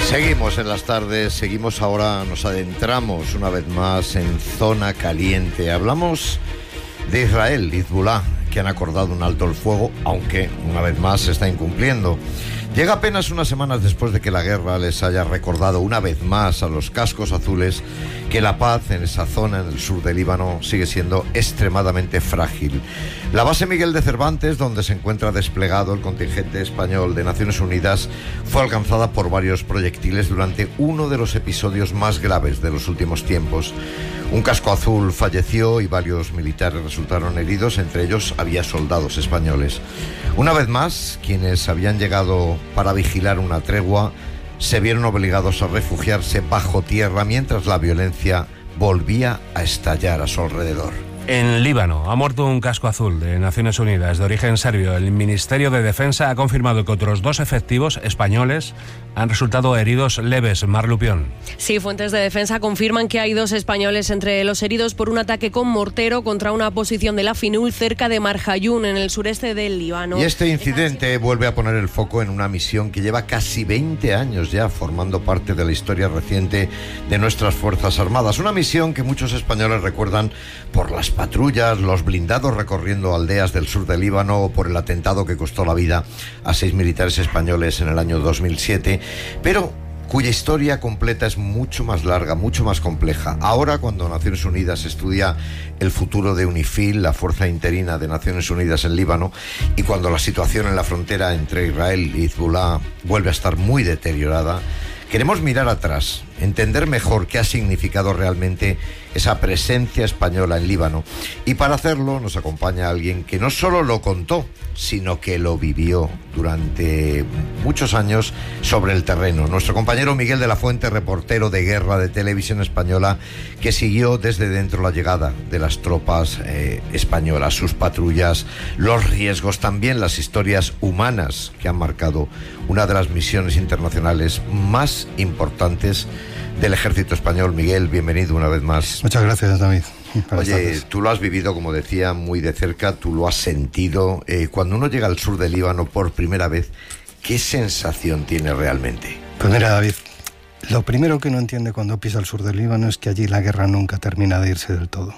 Seguimos en las tardes, seguimos ahora, nos adentramos una vez más en zona caliente. Hablamos de Israel, Hezbollah, que han acordado un alto el fuego, aunque una vez más se está incumpliendo. Llega apenas unas semanas después de que la guerra les haya recordado una vez más a los cascos azules que la paz en esa zona, en el sur del Líbano, sigue siendo extremadamente frágil. La base Miguel de Cervantes, donde se encuentra desplegado el contingente español de Naciones Unidas, fue alcanzada por varios proyectiles durante uno de los episodios más graves de los últimos tiempos. Un casco azul falleció y varios militares resultaron heridos, entre ellos había soldados españoles. Una vez más, quienes habían llegado para vigilar una tregua se vieron obligados a refugiarse bajo tierra mientras la violencia volvía a estallar a su alrededor. En Líbano ha muerto un casco azul de Naciones Unidas de origen serbio. El Ministerio de Defensa ha confirmado que otros 2 efectivos españoles han resultado heridos leves. Mar Lupión. Sí, fuentes de defensa confirman que hay 2 españoles entre los heridos por un ataque con mortero contra una posición de la FINUL cerca de Marjayún, en el sureste del Líbano. Y este incidente vuelve a poner el foco en una misión que lleva casi 20 años ya formando parte de la historia reciente de nuestras Fuerzas Armadas. Una misión que muchos españoles recuerdan por las patrullas, los blindados recorriendo aldeas del sur del Líbano o por el atentado que costó la vida a 6 militares españoles en el año 2007, pero cuya historia completa es mucho más larga, mucho más compleja. Ahora, cuando Naciones Unidas estudia el futuro de UNIFIL, la fuerza interina de Naciones Unidas en Líbano, y cuando la situación en la frontera entre Israel y Hezbollah vuelve a estar muy deteriorada, queremos mirar atrás, entender mejor qué ha significado realmente esa presencia española en Líbano. Y para hacerlo nos acompaña alguien que no solo lo contó, sino que lo vivió durante muchos años sobre el terreno. Nuestro compañero Miguel de la Fuente, reportero de guerra de Televisión Española, que siguió desde dentro la llegada de las tropas españolas, sus patrullas, los riesgos, también las historias humanas que han marcado una de las misiones internacionales más importantes del ejército español. Miguel, bienvenido una vez más. Muchas gracias, David. Oye, tú lo has vivido, como decía, muy de cerca, tú lo has sentido. Cuando uno llega al sur del Líbano por primera vez, ¿qué sensación tiene realmente? Pues mira, David, lo primero que uno entiende cuando pisa el sur del Líbano es que allí la guerra nunca termina de irse del todo.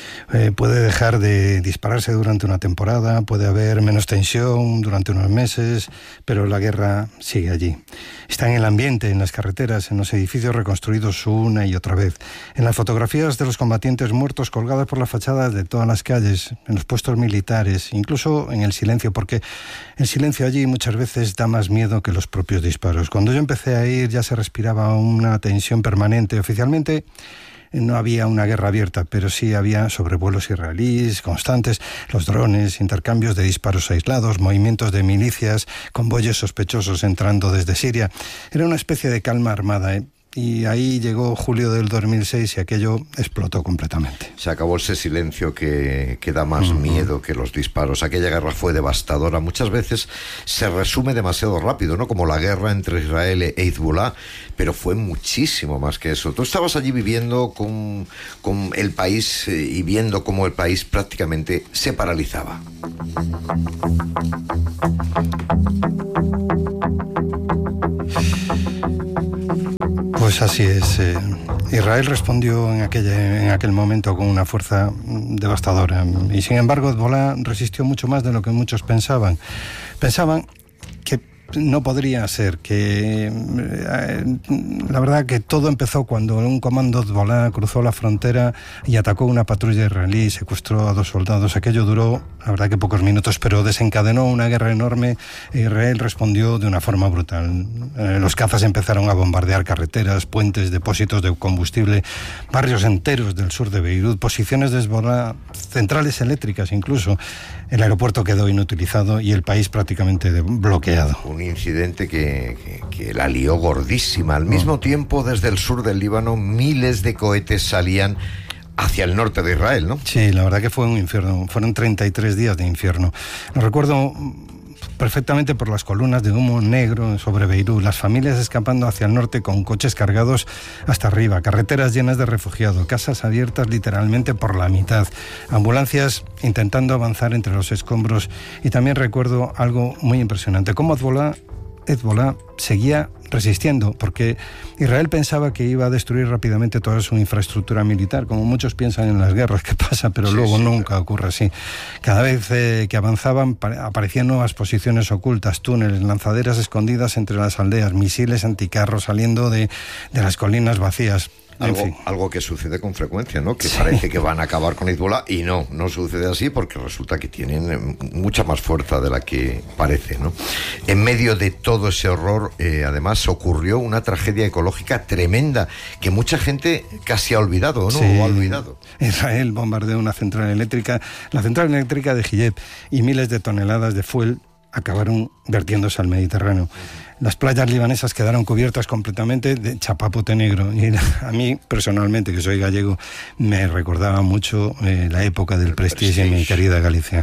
Puede dejar de dispararse durante una temporada, puede haber menos tensión durante unos meses, pero la guerra sigue allí. Está en el ambiente, en las carreteras, en los edificios reconstruidos una y otra vez, en las fotografías de los combatientes muertos colgadas por las fachadas de todas las calles, en los puestos militares, incluso en el silencio, porque el silencio allí muchas veces da más miedo que los propios disparos. Cuando yo empecé a ir ya se respiraba una tensión permanente. Oficialmente no había una guerra abierta, pero sí había sobrevuelos israelíes constantes, los drones, intercambios de disparos aislados, movimientos de milicias, convoyes sospechosos entrando desde Siria. Era una especie de calma armada, Y ahí llegó julio del 2006 y aquello explotó completamente. Se acabó ese silencio que da más miedo que los disparos. Aquella guerra fue devastadora. Muchas veces se resume demasiado rápido, ¿no? Como la guerra entre Israel e Hezbollah, pero fue muchísimo más que eso. Tú estabas allí viviendo con el país y viendo cómo el país prácticamente se paralizaba. Pues así es. Israel respondió en aquel momento con una fuerza devastadora. Y sin embargo, Hezbollah resistió mucho más de lo que muchos pensaban. Pensaban que no podría ser, que la verdad que todo empezó cuando un comando Hezbollah cruzó la frontera y atacó una patrulla israelí y secuestró a 2 soldados. Aquello duró, la verdad que pocos minutos, pero desencadenó una guerra enorme. Israel respondió de una forma brutal. Los cazas empezaron a bombardear carreteras, puentes, depósitos de combustible, barrios enteros del sur de Beirut, posiciones de Hezbollah, centrales eléctricas incluso. El aeropuerto quedó inutilizado y el país prácticamente bloqueado. Un incidente que la lió gordísima. Al mismo tiempo, desde el sur del Líbano, miles de cohetes salían hacia el norte de Israel, ¿no? Sí, la verdad que fue un infierno. Fueron 33 días de infierno. Lo recuerdo perfectamente por las columnas de humo negro sobre Beirut, las familias escapando hacia el norte con coches cargados hasta arriba, carreteras llenas de refugiados, casas abiertas literalmente por la mitad, ambulancias intentando avanzar entre los escombros. Y también recuerdo algo muy impresionante, cómo Hezbollah Hezbollah seguía resistiendo, porque Israel pensaba que iba a destruir rápidamente toda su infraestructura militar, como muchos piensan en las guerras que pasa, pero luego nunca ocurre así. Cada vez que avanzaban aparecían nuevas posiciones ocultas, túneles, lanzaderas escondidas entre las aldeas, misiles anticarros saliendo de las colinas vacías. Algo que sucede con frecuencia, ¿no? Que parece que van a acabar con Hezbollah y no sucede así, porque resulta que tienen mucha más fuerza de la que parece, ¿no? En medio de todo ese horror, además, ocurrió una tragedia ecológica tremenda que mucha gente casi ha olvidado, ¿no? Sí. O ha olvidado. Israel bombardeó una central eléctrica, la central eléctrica de Hiyeb, y miles de toneladas de fuel acabaron vertiéndose al Mediterráneo. Las playas libanesas quedaron cubiertas completamente de chapapote negro. Y a mí, personalmente, que soy gallego, me recordaba mucho la época del Prestige en mi querida Galicia.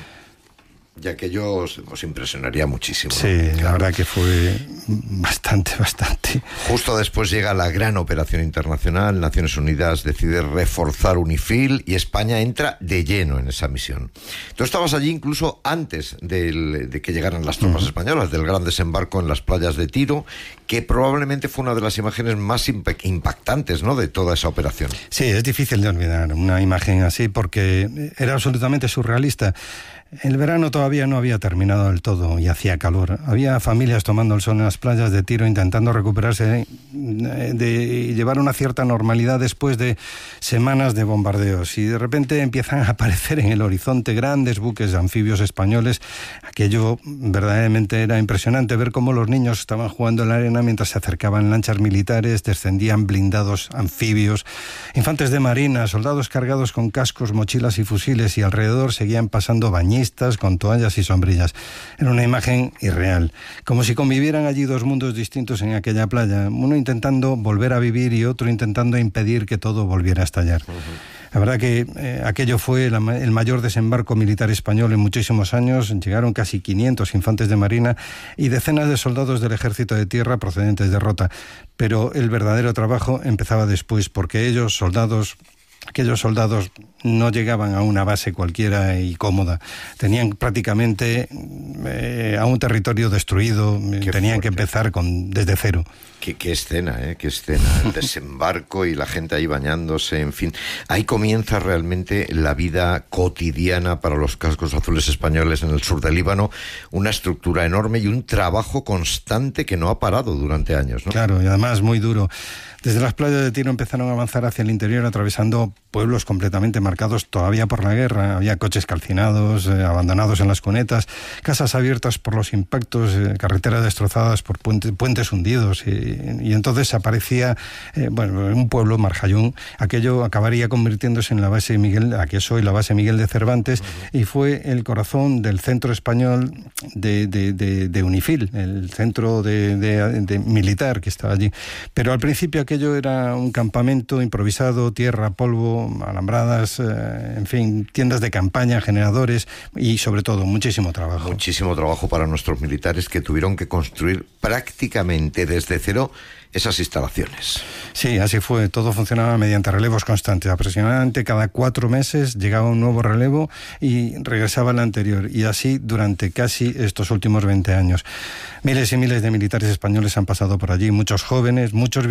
Ya que yo os impresionaría muchísimo, ¿no? Sí, claro. La verdad que fue bastante. Justo después llega la gran operación internacional, Naciones Unidas decide reforzar UNIFIL y España entra de lleno en esa misión. Tú estabas allí incluso antes de que llegaran las tropas españolas, del gran desembarco en las playas de Tiro, que probablemente fue una de las imágenes más impactantes, ¿no?, de toda esa operación. Sí, es difícil de olvidar una imagen así porque era absolutamente surrealista. El verano todavía no había terminado del todo y hacía calor. Había familias tomando el sol en las playas de Tiro intentando recuperarse de llevar una cierta normalidad después de semanas de bombardeos. Y de repente empiezan a aparecer en el horizonte grandes buques anfibios españoles. Aquello verdaderamente era impresionante, ver cómo los niños estaban jugando en la arena mientras se acercaban lanchas militares, descendían blindados anfibios, infantes de marina, soldados cargados con cascos, mochilas y fusiles, y alrededor seguían pasando bañistas con toallas y sombrillas. Era una imagen irreal, como si convivieran allí dos mundos distintos en aquella playa, uno intentando volver a vivir y otro intentando impedir que todo volviera a estallar. La verdad que aquello fue el mayor desembarco militar español en muchísimos años. Llegaron casi 500 infantes de marina y decenas de soldados del ejército de tierra procedentes de Rota. Pero el verdadero trabajo empezaba después, porque aquellos soldados no llegaban a una base cualquiera y cómoda. Tenían prácticamente a un territorio destruido. Tenían que empezar desde cero. Qué escena, qué escena. El desembarco y la gente ahí bañándose, en fin. Ahí comienza realmente la vida cotidiana para los cascos azules españoles en el sur del Líbano. Una estructura enorme y un trabajo constante que no ha parado durante años, ¿no? Claro, y además muy duro. Desde las playas de Tiro empezaron a avanzar hacia el interior, atravesando pueblos completamente marcados todavía por la guerra. Había coches calcinados, abandonados en las cunetas, casas abiertas por los impactos, carreteras destrozadas por puentes hundidos. Y entonces aparecía un pueblo, Marjayún. Aquello acabaría convirtiéndose en la base la que es hoy la base Miguel de Cervantes, y fue el corazón del centro español de UNIFIL, el centro de militar que estaba allí. Pero al principio aquello era un campamento improvisado, tierra, polvo, alambradas, en fin, tiendas de campaña, generadores y sobre todo muchísimo trabajo. Muchísimo trabajo para nuestros militares, que tuvieron que construir prácticamente desde cero esas instalaciones. Sí, así fue. Todo funcionaba mediante relevos constantes. Aproximadamente cada 4 meses llegaba un nuevo relevo y regresaba el anterior. Y así durante casi estos últimos 20 años. Miles y miles de militares españoles han pasado por allí. Muchos jóvenes, muchos